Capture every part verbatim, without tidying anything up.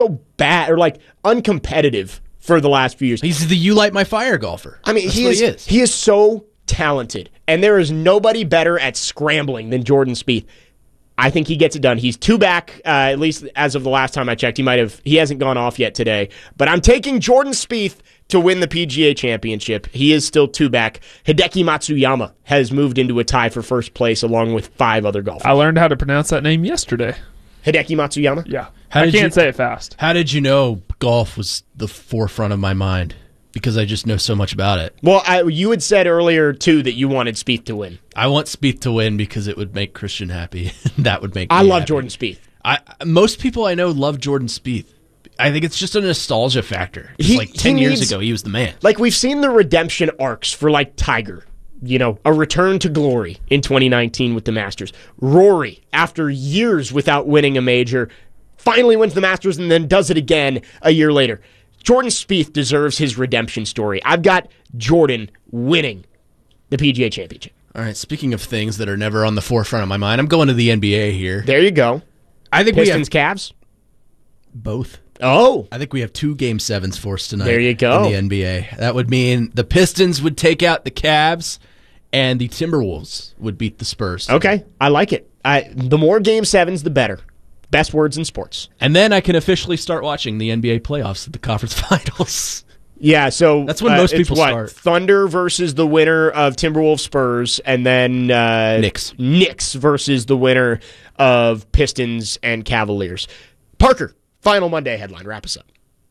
so bad or like uncompetitive for the last few years. He's the you light my fire golfer. I mean, That's he what is, he is. He is so talented, and there is nobody better at scrambling than Jordan Spieth. I think he gets it done. He's two back, uh, at least as of the last time I checked. He might have. He hasn't gone off yet today, but I'm taking Jordan Spieth to win the P G A Championship. He is still two back. Hideki Matsuyama has moved into a tie for first place along with five other golfers. I learned how to pronounce that name yesterday. Hideki Matsuyama? Yeah. How I did can't you- say it fast. How did you know golf was the forefront of my mind? Because I just know so much about it. Well, I, you had said earlier, too, that you wanted Spieth to win. I want Spieth to win because it would make Christian happy. That would make I me love happy. Jordan Spieth. I Most people I know love Jordan Spieth. I think it's just a nostalgia factor. He- like ten he years needs- ago, he was the man. Like, we've seen the redemption arcs for, like, Tiger. You know, a return to glory in twenty nineteen with the Masters. Rory, after years without winning a major, finally wins the Masters and then does it again a year later. Jordan Spieth deserves his redemption story. I've got Jordan winning the P G A Championship. All right, speaking of things that are never on the forefront of my mind, I'm going to the N B A here. There you go. I think Pistons, we have Cavs. both. Oh, I think we have two game sevens for us tonight. There you go. In the N B A. That would mean the Pistons would take out the Cavs and the Timberwolves would beat the Spurs. okay. I like it. I, the more game sevens, the better. Best words in sports. And then I can officially start watching the N B A playoffs, the conference finals. Yeah, so That's when uh, most it's people what, start. Thunder versus the winner of Timberwolves Spurs, and then uh, Knicks. Knicks versus the winner of Pistons and Cavaliers. Parker, final Monday headline. Wrap us up.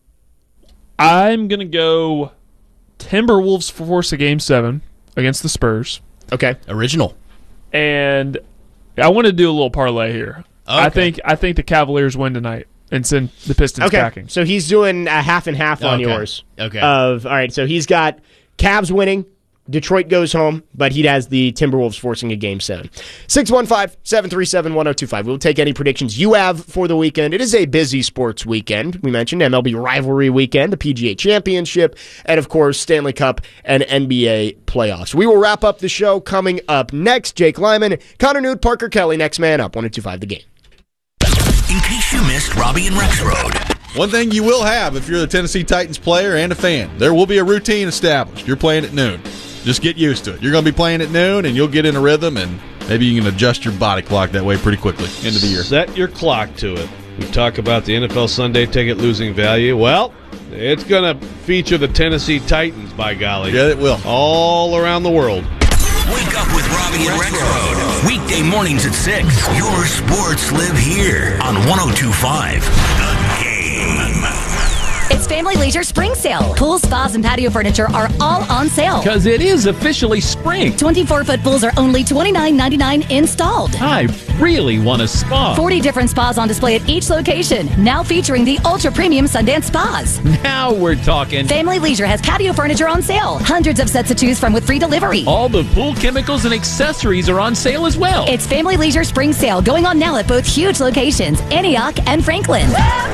I'm going to go Timberwolves force a game seven against the Spurs. Okay. Original. And I want to do a little parlay here. I Okay. think I think the Cavaliers win tonight and send the Pistons Okay. packing. So he's doing a half and half on Okay. yours. Okay. Of all right. So he's got Cavs winning. Detroit goes home, but he has the Timberwolves forcing a game seven. six one five, seven three seven, one oh two five. We'll take any predictions you have for the weekend. It is a busy sports weekend. We mentioned M L B rivalry weekend, the P G A Championship, and of course, Stanley Cup and N B A playoffs. We will wrap up the show coming up next. Jake Lyman, Connor Newt, Parker Kelly, next man up, one oh two five The Game. In case you missed Robbie and Rexroad. One thing you will have if you're a Tennessee Titans player and a fan, there will be a routine established. You're playing at noon. Just get used to it. You're going to be playing at noon, and you'll get in a rhythm, and maybe you can adjust your body clock that way pretty quickly into the year. Set your clock to it. We talk about the N F L Sunday ticket losing value. Well, it's going to feature the Tennessee Titans, by golly. Yeah, it will. All around the world. Wake up with Robbie and Rexroad. Weekday mornings at six. Your sports live here on one oh two point five The Game. It's Family Leisure Spring Sale. Pools, spas, and patio furniture are all on sale. Because it is officially spring. twenty-four foot pools are only twenty-nine ninety-nine installed. I really want a spa. forty different spas on display at each location, now featuring the ultra-premium Sundance Spas. Now we're talking. Family Leisure has patio furniture on sale. Hundreds of sets to choose from with free delivery. All the pool chemicals and accessories are on sale as well. It's Family Leisure Spring Sale going on now at both huge locations, Antioch and Franklin.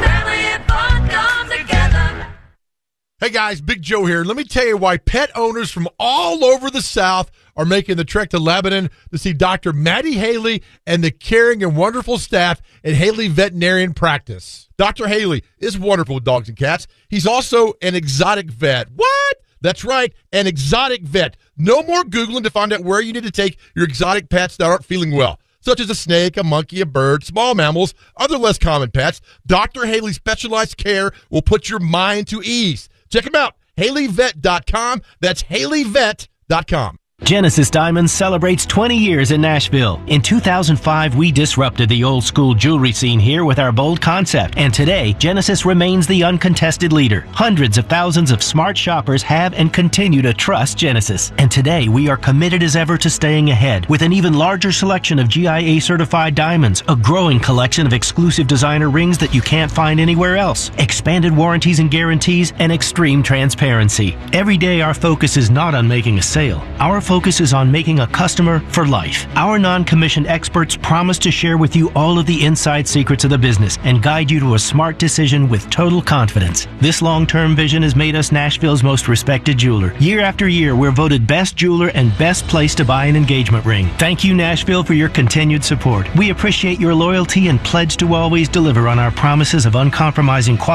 Hey guys, Big Joe here. Let me tell you why pet owners from all over the South are making the trek to Lebanon to see Doctor Maddie Haley and the caring and wonderful staff at Haley Veterinarian Practice. Doctor Haley is wonderful with dogs and cats. He's also an exotic vet. What? That's right, an exotic vet. No more Googling to find out where you need to take your exotic pets that aren't feeling well, such as a snake, a monkey, a bird, small mammals, other less common pets. Doctor Haley's specialized care will put your mind to ease. Check them out, Haley Vet dot com. That's Haley Vet dot com. Genesis Diamonds celebrates twenty years in Nashville. In two thousand five, we disrupted the old school jewelry scene here with our bold concept. And today, Genesis remains the uncontested leader. Hundreds of thousands of smart shoppers have and continue to trust Genesis. And today, we are committed as ever to staying ahead with an even larger selection of G I A certified diamonds, a growing collection of exclusive designer rings that you can't find anywhere else, expanded warranties and guarantees, and extreme transparency. Every day, our focus is not on making a sale. Our focus is on making a customer for life. Our non-commissioned experts promise to share with you all of the inside secrets of the business and guide you to a smart decision with total confidence. This long-term vision has made us Nashville's most respected jeweler. Year after year, we're voted best jeweler and best place to buy an engagement ring. Thank you, Nashville, for your continued support. We appreciate your loyalty and pledge to always deliver on our promises of uncompromising quality